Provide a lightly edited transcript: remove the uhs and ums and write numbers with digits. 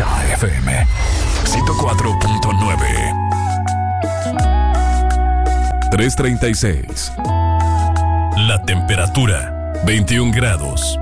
Exa FM 104.9. 3:36. La temperatura 21 grados.